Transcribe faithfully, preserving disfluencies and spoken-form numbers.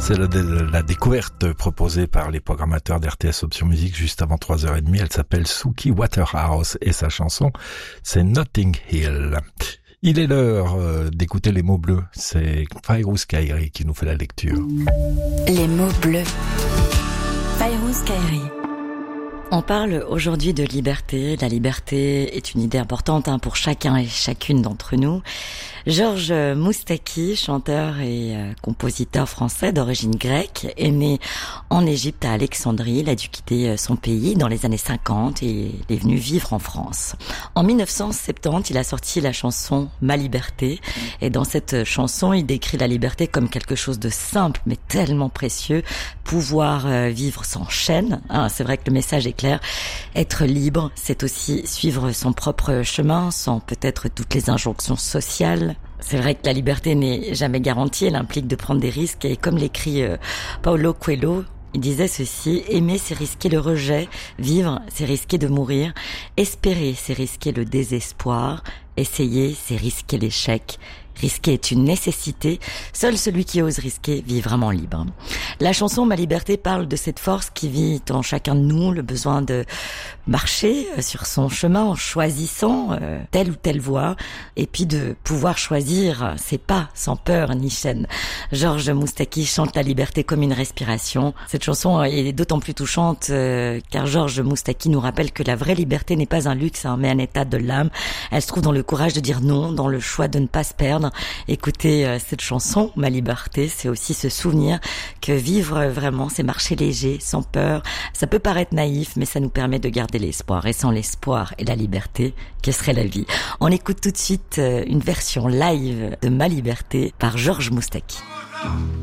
C'est la, la découverte proposée par les programmateurs d'R T S Option Musique juste avant trois heures trente. Elle s'appelle Suki Waterhouse et sa chanson, c'est Notting Hill. Il est l'heure d'écouter les mots bleus. C'est Fairouz Kairi qui nous fait la lecture. Les mots bleus. Fairouz Kairi. On parle aujourd'hui de liberté. La liberté est une idée importante hein, pour chacun et chacune d'entre nous. Georges Moustaki, chanteur et euh, compositeur français d'origine grecque, est né en Égypte à Alexandrie. Il a dû quitter euh, son pays dans les années cinquante et il est venu vivre en France. En dix-neuf cent soixante-dix, il a sorti la chanson « Ma liberté » et dans cette chanson, il décrit la liberté comme quelque chose de simple mais tellement précieux, pouvoir euh, vivre sans chaîne. Hein, c'est vrai que le message est clair. Être libre, c'est aussi suivre son propre chemin sans peut-être toutes les injonctions sociales. C'est vrai que la liberté n'est jamais garantie, elle implique de prendre des risques et comme l'écrit euh, Paulo Coelho, il disait ceci: aimer c'est risquer le rejet, vivre c'est risquer de mourir, espérer c'est risquer le désespoir, essayer c'est risquer l'échec. Risquer est une nécessité, seul celui qui ose risquer vit vraiment libre. La chanson « Ma liberté » parle de cette force qui vit en chacun de nous, le besoin de marcher sur son chemin en choisissant euh, telle ou telle voie, et puis de pouvoir choisir ses pas sans peur ni chaîne. Georges Moustaki chante la liberté comme une respiration. Cette chanson est d'autant plus touchante euh, car Georges Moustaki nous rappelle que la vraie liberté n'est pas un luxe, hein, mais un état de l'âme. Elle se trouve dans le courage de dire non, dans le choix de ne pas se perdre. Écouter euh, cette chanson, Ma liberté, c'est aussi se souvenir que vivre euh, vraiment, c'est marcher léger, sans peur. Ça peut paraître naïf, mais ça nous permet de garder l'espoir. Et sans l'espoir et la liberté, que serait la vie? On écoute tout de suite euh, une version live de Ma liberté par Georges Moustaki.